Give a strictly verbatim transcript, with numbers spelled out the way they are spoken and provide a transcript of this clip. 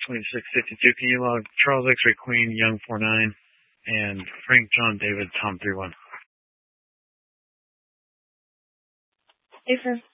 twenty-six fifty-two. Can you log Charles X-Ray Queen, Young four nine, and Frank John David Tom three one? Affirm.